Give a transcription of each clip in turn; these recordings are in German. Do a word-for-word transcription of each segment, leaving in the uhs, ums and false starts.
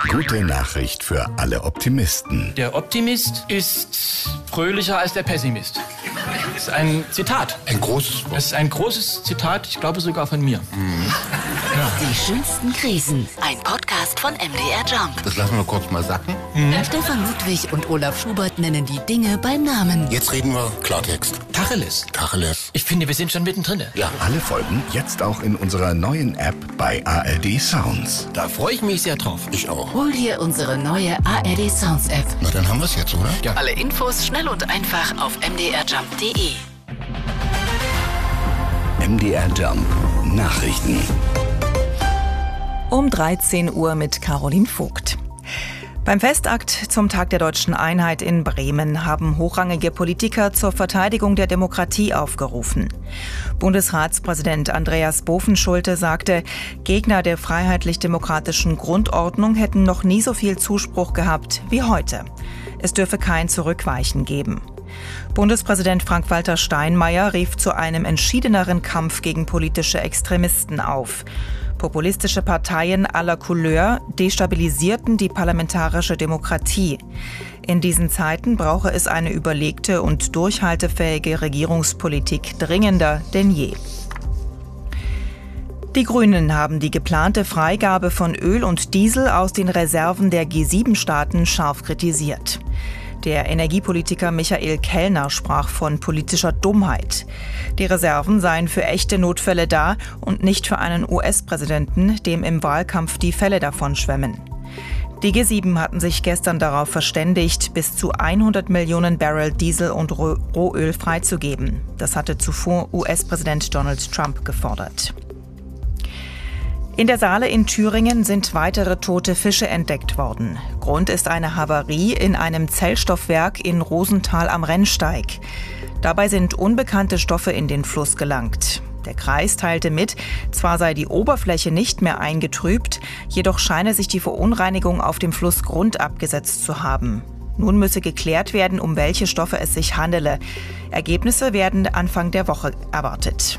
gute Nachricht für alle Optimisten. Der Optimist ist fröhlicher als der Pessimist. Das ist ein Zitat. Ein großes Wort. Das ist ein großes Zitat, ich glaube sogar von mir. Mhm. Ja. Die schönsten Krisen. Ein Podcast von M D R Jump. Das lassen wir kurz mal sacken. Mhm. Stefan Ludwig und Olaf Schubert nennen die Dinge beim Namen. Jetzt reden wir Klartext. Tacheles. Tacheles. Ich finde, wir sind schon mittendrin. Ja. Alle Folgen jetzt auch in unserer neuen App bei A R D Sounds. Da freue ich mich sehr drauf. Ich auch. Hol dir unsere neue A R D Sounds App. Na, dann haben wir es jetzt, oder? Ja. Alle Infos schnell und einfach auf m d r jump punkt d e. M D R Jump Nachrichten. Um dreizehn Uhr mit Caroline Vogt. Beim Festakt zum Tag der Deutschen Einheit in Bremen haben hochrangige Politiker zur Verteidigung der Demokratie aufgerufen. Bundesratspräsident Andreas Bovenschulte sagte, Gegner der freiheitlich-demokratischen Grundordnung hätten noch nie so viel Zuspruch gehabt wie heute. Es dürfe kein Zurückweichen geben. Bundespräsident Frank-Walter Steinmeier rief zu einem entschiedeneren Kampf gegen politische Extremisten auf. Populistische Parteien aller Couleur destabilisierten die parlamentarische Demokratie. In diesen Zeiten brauche es eine überlegte und durchhaltefähige Regierungspolitik dringender denn je. Die Grünen haben die geplante Freigabe von Öl und Diesel aus den Reserven der G sieben Staaten scharf kritisiert. Der Energiepolitiker Michael Kellner sprach von politischer Dummheit. Die Reserven seien für echte Notfälle da und nicht für einen U S-Präsidenten, dem im Wahlkampf die Fälle davon schwemmen. Die G sieben hatten sich gestern darauf verständigt, bis zu hundert Millionen Barrel Diesel und Rohöl freizugeben. Das hatte zuvor U S-Präsident Donald Trump gefordert. In der Saale in Thüringen sind weitere tote Fische entdeckt worden. Grund ist eine Havarie in einem Zellstoffwerk in Rosenthal am Rennsteig. Dabei sind unbekannte Stoffe in den Fluss gelangt. Der Kreis teilte mit, zwar sei die Oberfläche nicht mehr eingetrübt, jedoch scheine sich die Verunreinigung auf dem Flussgrund abgesetzt zu haben. Nun müsse geklärt werden, um welche Stoffe es sich handele. Ergebnisse werden Anfang der Woche erwartet.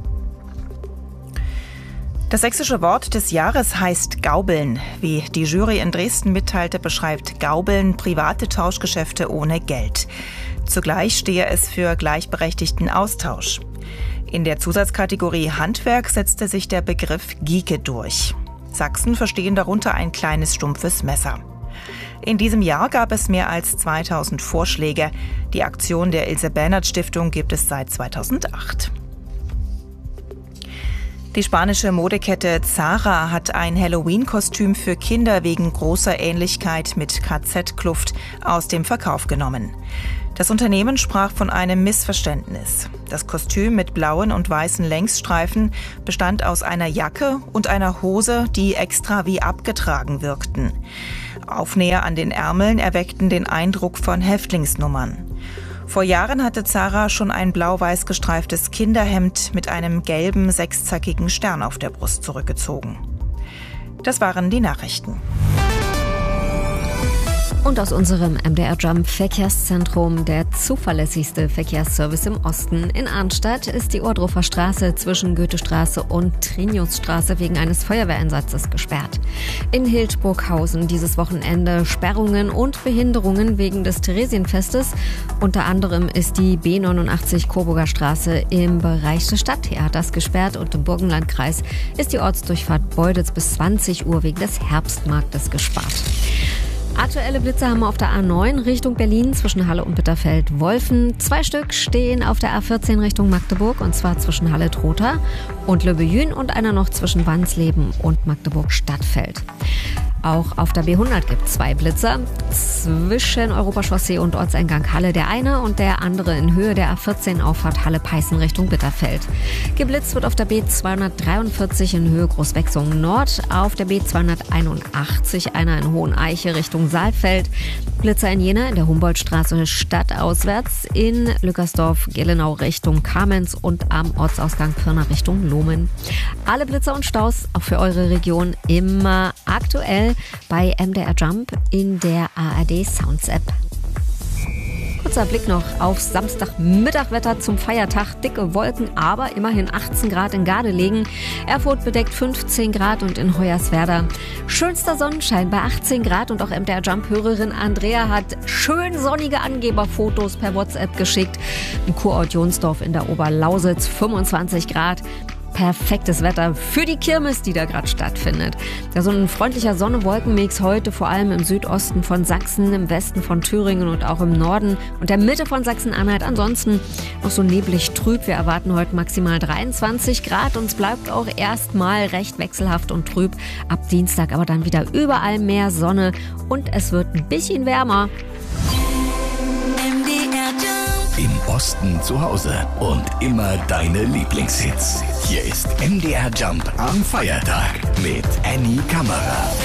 Das sächsische Wort des Jahres heißt Gaubeln. Wie die Jury in Dresden mitteilte, beschreibt Gaubeln private Tauschgeschäfte ohne Geld. Zugleich stehe es für gleichberechtigten Austausch. In der Zusatzkategorie Handwerk setzte sich der Begriff Gieke durch. Sachsen verstehen darunter ein kleines stumpfes Messer. In diesem Jahr gab es mehr als zweitausend Vorschläge. Die Aktion der Ilse-Bernhard-Stiftung gibt es seit zweitausendacht. Die spanische Modekette Zara hat ein Halloween-Kostüm für Kinder wegen großer Ähnlichkeit mit K Z-Kluft aus dem Verkauf genommen. Das Unternehmen sprach von einem Missverständnis. Das Kostüm mit blauen und weißen Längsstreifen bestand aus einer Jacke und einer Hose, die extra wie abgetragen wirkten. Aufnäher an den Ärmeln erweckten den Eindruck von Häftlingsnummern. Vor Jahren hatte Zara schon ein blau-weiß gestreiftes Kinderhemd mit einem gelben, sechszackigen Stern auf der Brust zurückgezogen. Das waren die Nachrichten. Und aus unserem M D R Jump Verkehrszentrum, der zuverlässigste Verkehrsservice im Osten. In Arnstadt ist die Ohrdruffer Straße zwischen Goethestraße und Triniusstraße wegen eines Feuerwehreinsatzes gesperrt. In Hildburghausen dieses Wochenende Sperrungen und Behinderungen wegen des Theresienfestes. Unter anderem ist die B neunundachtzig Coburger Straße im Bereich des Stadttheaters gesperrt und im Burgenlandkreis ist die Ortsdurchfahrt Beuditz bis zwanzig Uhr wegen des Herbstmarktes gespart. Aktuelle Blitze haben wir auf der A neun Richtung Berlin zwischen Halle und Bitterfeld-Wolfen. Zwei Stück stehen auf der A vierzehn Richtung Magdeburg und zwar zwischen Halle-Trotha und Löbejün und einer noch zwischen Wansleben und Magdeburg-Stadtfeld. Auch auf der B hundert gibt es zwei Blitzer. Zwischen Europachaussee und Ortseingang Halle der eine und der andere in Höhe der A vierzehn Auffahrt Halle-Peißen Richtung Bitterfeld. Geblitzt wird auf der B zweihundertdreiundvierzig in Höhe Großwechsung Nord, auf der B zweihunderteinundachtzig einer in Hoheneiche Richtung Saalfeld. Blitzer in Jena in der Humboldtstraße stadtauswärts, in Lückersdorf-Gelenau Richtung Kamenz und am Ortsausgang Pirna Richtung Lohmen. Alle Blitzer und Staus auch für eure Region immer aktuell bei M D R Jump in der A R D Sounds App. Kurzer Blick noch auf Samstagmittagwetter zum Feiertag. Dicke Wolken, aber immerhin achtzehn Grad in Gardelegen. Erfurt bedeckt fünfzehn Grad und in Hoyerswerda schönster Sonnenschein bei achtzehn Grad. Und auch M D R Jump-Hörerin Andrea hat schön sonnige Angeberfotos per WhatsApp geschickt. In Kurort Jonsdorf in der Oberlausitz fünfundzwanzig Grad. Perfektes Wetter für die Kirmes, die da gerade stattfindet. Ja, so ein freundlicher Sonne-Wolken-Mix heute vor allem im Südosten von Sachsen, im Westen von Thüringen und auch im Norden und der Mitte von Sachsen-Anhalt. Ansonsten noch so neblig trüb. Wir erwarten heute maximal dreiundzwanzig Grad und es bleibt auch erstmal recht wechselhaft und trüb. Ab Dienstag aber dann wieder überall mehr Sonne und es wird ein bisschen wärmer. Im Osten zu Hause und immer deine Lieblingshits. Hier ist M D R Jump am Feiertag mit Annie Kammerer.